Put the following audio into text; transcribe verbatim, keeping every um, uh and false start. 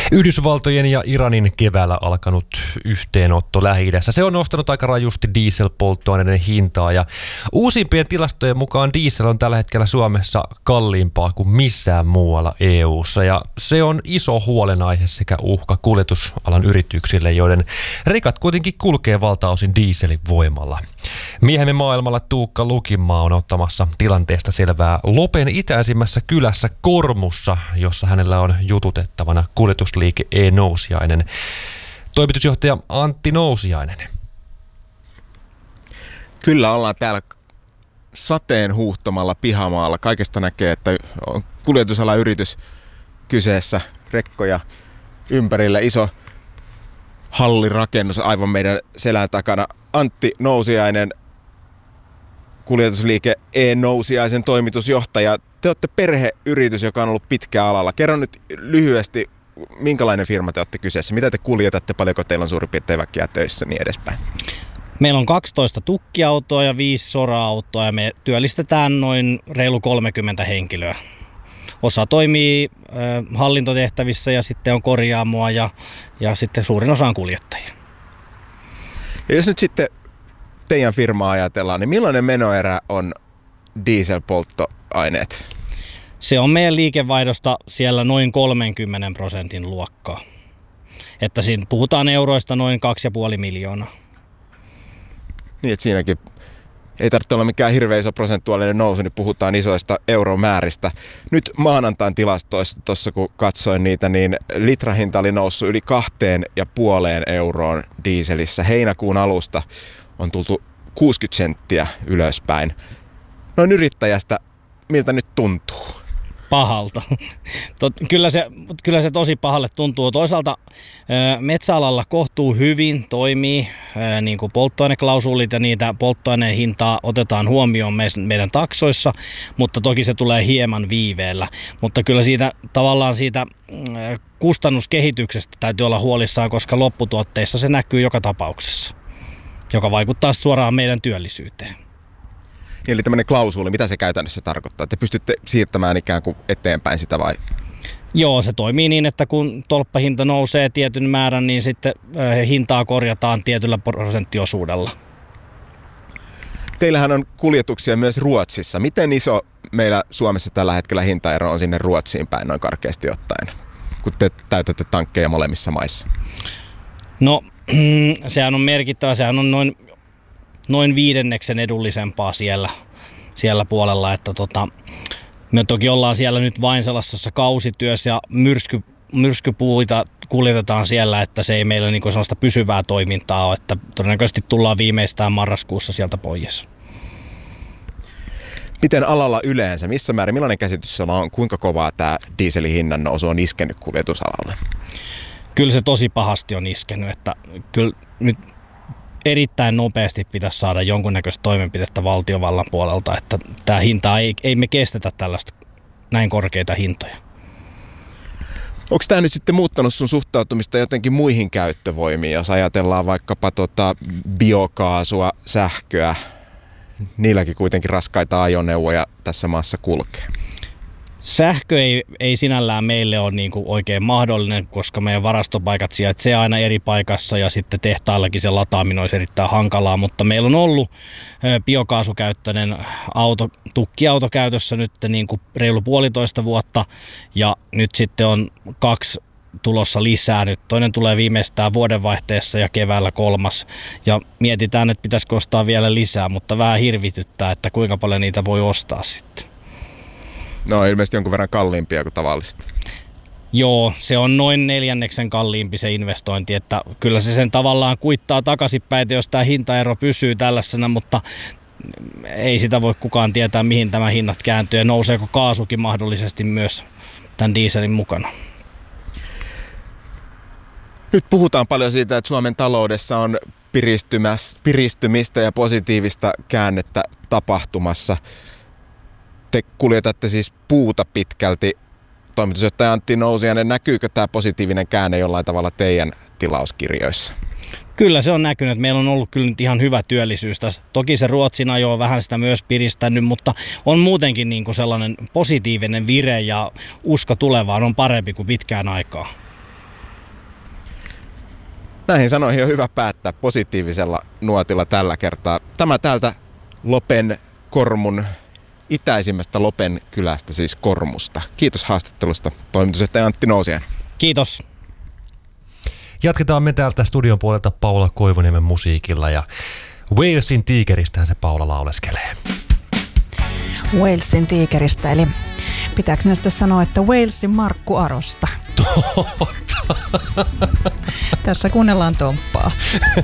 Yhdysvaltojen ja Iranin keväällä alkanut yhteenotto Lähi-idässä. Se on nostanut aika rajusti dieselpolttoaineiden hintaa ja uusimpien tilastojen mukaan diesel on tällä hetkellä Suomessa kalliimpaa kuin missään muualla E U:ssa ja se on iso huolenaihe sekä uhka kuljetusalan yrityksille, joiden rekat kuitenkin kulkee valtaosin dieselin voimalla. Miehemme maailmalla Tuukka Lukinmaa on ottamassa tilanteesta selvää Lopen itäisimmässä kylässä Kormussa, jossa hänellä on jututettavana kuljetusliike E-Nousiainen. Toimitusjohtaja Antti Nousiainen. Kyllä ollaan täällä sateen huuhtomalla pihamaalla. Kaikesta näkee, että on kuljetusalan yritys kyseessä, rekkoja ympärillä, iso hallirakennus aivan meidän selän takana. Antti Nousiainen, kuljetusliike E-Nousiaisen toimitusjohtaja. Te olette perheyritys, joka on ollut pitkään alalla. Kerro nyt lyhyesti, minkälainen firma te olette kyseessä? Mitä te kuljetatte? Paljonko teillä on suurin piirtein väkeä töissä ja niin edespäin? Meillä on kaksitoista tukkiautoa ja viisi sora-autoa ja me työllistetään noin reilu kolmekymmentä henkilöä. Osa toimii äh, hallintotehtävissä ja sitten on korjaamoa ja, ja sitten suurin osa on kuljettajia. Ja jos nyt sitten teidän firmaa ajatellaan, niin millainen menoerä on dieselpolttoaineet? Se on meidän liikevaihdosta siellä noin kolmenkymmenen prosentin luokkaa. Että siinä puhutaan euroista noin kaksi pilkku viisi miljoonaa. Niin, että siinäkin ei tarvitse olla mikään hirveän iso prosentuaalinen nousu, niin puhutaan isoista euromääristä. Nyt maanantain tilastoissa, tuossa kun katsoin niitä, niin litrahinta oli noussut yli kahteen ja puoleen euroon dieselissä. Heinäkuun alusta on tultu kuusikymmentä senttiä ylöspäin. Noin yrittäjästä, miltä nyt tuntuu? Pahalta. Tot, kyllä, se, kyllä se tosi pahalle tuntuu. Toisaalta metsäalalla kohtuu hyvin, toimii niin kuin polttoaineklausuulit ja niitä polttoaineen hintaa otetaan huomioon meidän taksoissa, mutta toki se tulee hieman viiveellä. Mutta kyllä siitä tavallaan siitä kustannuskehityksestä täytyy olla huolissaan, koska lopputuotteissa se näkyy joka tapauksessa, joka vaikuttaa suoraan meidän työllisyyteen. Eli tämmöinen klausuuli, mitä se käytännössä tarkoittaa? Te pystytte siirtämään ikään kuin eteenpäin sitä vai? Joo, se toimii niin, että kun tolppahinta nousee tietyn määrän, niin sitten hintaa korjataan tietyllä prosenttiosuudella. Teillähän on kuljetuksia myös Ruotsissa. Miten iso meillä Suomessa tällä hetkellä hintaero on sinne Ruotsiin päin noin karkeasti ottaen, kun te täytätte tankkeja molemmissa maissa? No, sehän on merkittävä. Sehän on noin noin viidenneksen edullisempaa siellä, siellä puolella, että tota, me toki ollaan siellä nyt vain sellaisessa kausityössä ja myrsky, myrskypuita kuljetetaan siellä, että se ei meillä niinku sellaista pysyvää toimintaa ole, että todennäköisesti tullaan viimeistään marraskuussa sieltä pois. Miten alalla yleensä, missä määrin, millainen käsitys sulla on, kuinka kovaa tämä dieselin hinnan nousu on iskenyt kuljetusalalle? Kyllä se tosi pahasti on iskenyt, että kyllä nyt erittäin nopeasti pitäisi saada jonkunnäköistä toimenpidettä valtiovallan puolelta, että tämä hinta ei, ei me kestetä tällaista näin korkeita hintoja. Onko tämä nyt sitten muuttanut sun suhtautumista jotenkin muihin käyttövoimiin, jos ajatellaan vaikkapa tota biokaasua, sähköä, niilläkin kuitenkin raskaita ajoneuvoja tässä maassa kulkee? Sähkö ei, ei sinällään meille ole niin kuin oikein mahdollinen, koska meidän varastopaikat sijaitsee aina eri paikassa ja sitten tehtaillakin se lataaminen olisi erittäin hankalaa, mutta meillä on ollut biokaasukäyttöinen auto, tukkiauto käytössä nyt niin kuin reilu puolitoista vuotta ja nyt sitten on kaksi tulossa lisää. Nyt toinen tulee viimeistään vuodenvaihteessa ja keväällä kolmas ja mietitään, että pitäisikö ostaa vielä lisää, mutta vähän hirvityttää, että kuinka paljon niitä voi ostaa sitten. No ilmeisesti jonkun verran kalliimpia kuin tavallisesti. Joo, se on noin neljänneksen kalliimpi se investointi, että kyllä se sen tavallaan kuittaa takaisinpäin, jos tämä hintaero pysyy tällaisena, mutta ei sitä voi kukaan tietää, mihin tämä hinnat kääntyy ja nouseeko kaasukin mahdollisesti myös tämän dieselin mukana. Nyt puhutaan paljon siitä, että Suomen taloudessa on piristymistä ja positiivista käännettä tapahtumassa. Te kuljetatte siis puuta pitkälti. Toimitusjohtaja Antti Nousiainen, näkyykö tämä positiivinen käänne jollain tavalla teidän tilauskirjoissa? Kyllä se on näkynyt. Meillä on ollut kyllä nyt ihan hyvä työllisyys tässä. Toki se Ruotsin ajo on vähän sitä myös piristänyt, mutta on muutenkin niin kuin sellainen positiivinen vire ja usko tulevaan on parempi kuin pitkään aikaa. näihin sanoihin on hyvä päättää positiivisella nuotilla tällä kertaa. Tämä täältä Lopen Kormun itäisimmästä Lopen kylästä, siis Kormusta. Kiitos haastattelusta, toimitusjohtaja Antti Nousiainen. Kiitos. Jatketaan me täältä studion puolelta Paula Koivuniemen musiikilla ja Walesin tiikeristähän se Paula lauleskelee. Walesin tiikeristä, eli pitääkö näistä sanoa, että Walesin Markku Arosta? Totta. Tässä kuunnellaan Tomppaa.